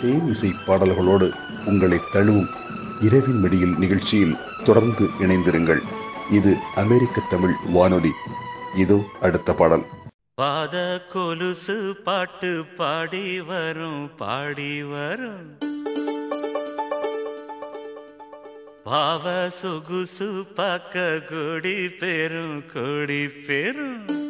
தேன் இசை பாடல்களோடு உங்களை தழுவும் இரவின் மடியில் நிகழ்ச்சியில் தொடர்ந்து இணைந்திருங்கள். இது அமெரிக்க தமிழ் வானொலி. இதோ அடுத்த பாடல். பாத கொலுசு பாட்டு பாடி வரும் பாடி வரும், பாவ சொகுசு பக்க கொடி பெரும் கொடி பெரும்.